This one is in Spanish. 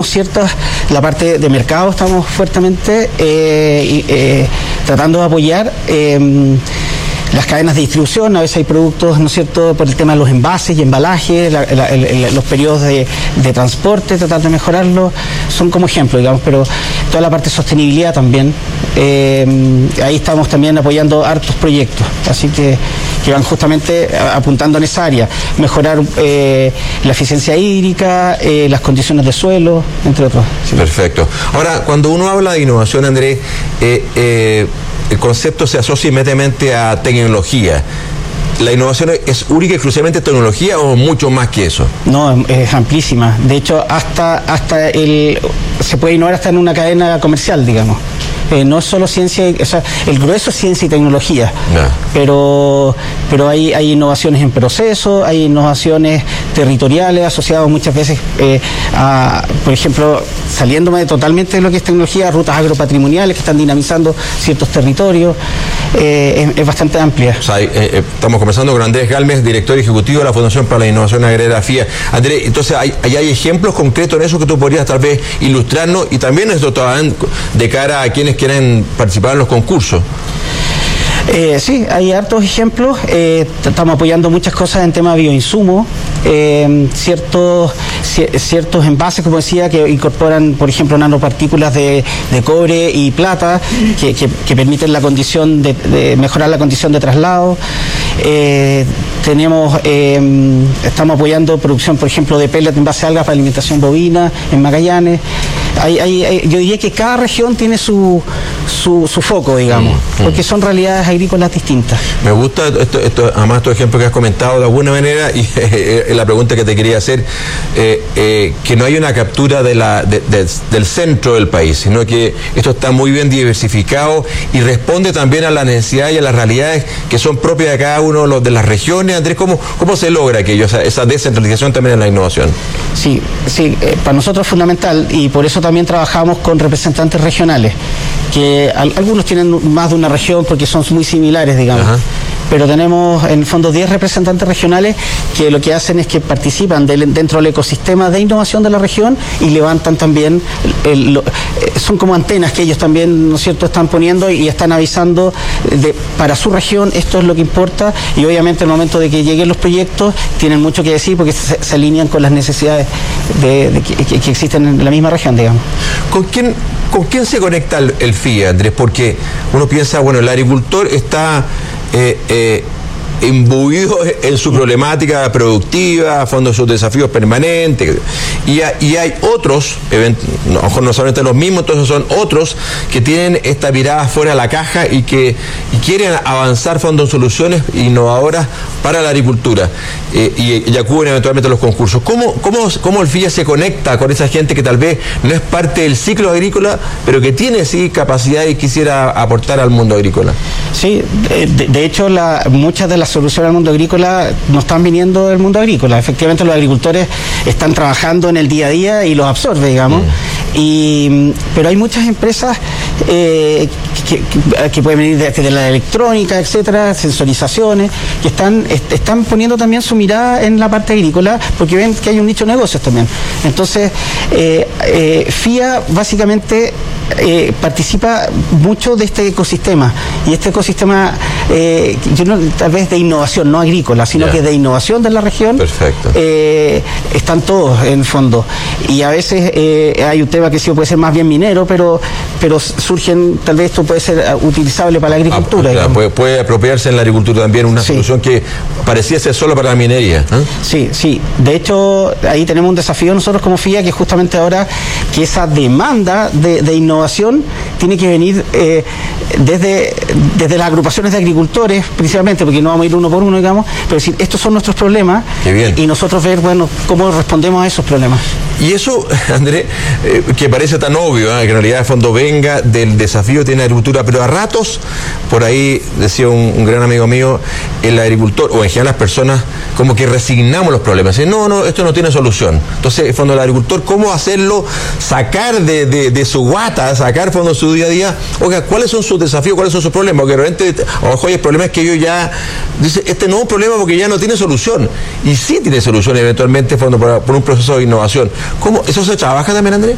cierto? La parte de mercado estamos fuertemente tratando de apoyar las cadenas de distribución. A veces hay productos, ¿no es cierto?, por el tema de los envases y embalajes, los periodos de transporte, tratar de mejorarlo, son como ejemplos, digamos, pero toda la parte de sostenibilidad también, ahí estamos también apoyando hartos proyectos, así que van justamente apuntando en esa área, mejorar la eficiencia hídrica, las condiciones de suelo, entre otros. Sí. Perfecto. Ahora, cuando uno habla de innovación, Andrés, el concepto se asocia inmediatamente a tecnología. ¿La innovación es única y exclusivamente tecnología o mucho más que eso? No, es amplísima. De hecho, se puede innovar hasta en una cadena comercial, digamos. No es solo ciencia, o sea, el grueso es ciencia y tecnología, pero hay innovaciones en procesos, hay innovaciones territoriales asociadas muchas veces por ejemplo, saliéndome totalmente de lo que es tecnología, rutas agropatrimoniales que están dinamizando ciertos territorios, es bastante amplia. O sea, estamos conversando con Andrés Galmes, director ejecutivo de la Fundación para la Innovación Agraria FIA. Andrés, entonces, ¿hay ejemplos concretos en eso que tú podrías tal vez ilustrarnos? Y también esto de cara a quienes quieren participar en los concursos. Sí, hay hartos ejemplos. Estamos apoyando muchas cosas en tema de bioinsumos, ciertos envases, como decía, que incorporan, por ejemplo, nanopartículas de cobre y plata que permiten la condición de mejorar la condición de traslado. Estamos apoyando producción, por ejemplo, de pellet en base a algas para alimentación bovina en Magallanes. Yo diría que cada región tiene su foco, digamos, porque son realidades agrícolas distintas. Me gusta además estos ejemplos que has comentado de alguna manera, y la pregunta que te quería hacer, que no hay una captura del centro del país, sino que esto está muy bien diversificado y responde también a las necesidades y a las realidades que son propias de cada uno de las regiones. Andrés, ¿cómo se logra aquello, esa descentralización también en la innovación? Sí, para nosotros es fundamental, y por eso también trabajamos con representantes regionales, que algunos tienen más de una región porque son muy similares, digamos. Ajá. Pero tenemos en el fondo 10 representantes regionales que lo que hacen es que participan dentro del ecosistema de innovación de la región y levantan también, son como antenas que ellos también, ¿no es cierto?, están poniendo y están avisando para su región esto es lo que importa, y obviamente al momento de que lleguen los proyectos tienen mucho que decir porque se alinean con las necesidades que existen en la misma región, digamos. ¿Con quién se conecta el FIA, Andrés? Porque uno piensa, bueno, el agricultor está imbuido en su problemática productiva, a fondo de sus desafíos permanentes, y hay otros, a lo mejor no solamente los mismos, entonces son otros que tienen esta mirada fuera de la caja y quieren avanzar fondo en soluciones innovadoras para la agricultura, y acuden eventualmente a los concursos. ¿Cómo el FIA se conecta con esa gente que tal vez no es parte del ciclo agrícola, pero que tiene sí capacidad y quisiera aportar al mundo agrícola? Sí, de hecho muchas de las soluciones al mundo agrícola no están viniendo del mundo agrícola. Efectivamente, los agricultores están trabajando en el día a día y los absorbe, digamos. Pero hay muchas empresas que pueden venir de la electrónica, etcétera, sensorizaciones, que están poniendo también su mirada en la parte agrícola porque ven que hay un nicho de negocios también. Entonces, FIA básicamente participa mucho de este ecosistema, y este ecosistema tal vez de innovación, no agrícola, sino que de innovación de la región. Perfecto. Están todos en el fondo, y a veces hay un tema que sí puede ser más bien minero, pero surgen, tal vez esto puede ser utilizable para la agricultura. Claro, puede apropiarse en la agricultura también una solución que parecía ser solo para la minería, ¿eh? Sí, de hecho ahí tenemos un desafío nosotros como FIA, que justamente ahora que esa demanda de innovación tiene que venir desde las agrupaciones de agricultores principalmente, porque no vamos a ir uno por uno, digamos, pero decir, estos son nuestros problemas, y nosotros ver, bueno, cómo respondemos a esos problemas. Y eso, Andrés, que parece tan obvio, que en realidad de fondo venga del desafío tiene la agricultura, pero a ratos, por ahí decía un gran amigo mío, el agricultor, o en general las personas, como que resignamos los problemas, dicen, no, esto no tiene solución. Entonces, en fondo, el agricultor, ¿cómo hacerlo sacar de su guata, sacar fondo su día a día? Oiga, ¿cuáles son sus desafíos, cuáles son sus problemas? Porque de repente, ojo, el problema es que ellos ya, dice, este no es un problema porque ya no tiene solución, y sí tiene solución eventualmente, fondo, por un proceso de innovación. ¿Cómo eso se trabaja también, Andrés?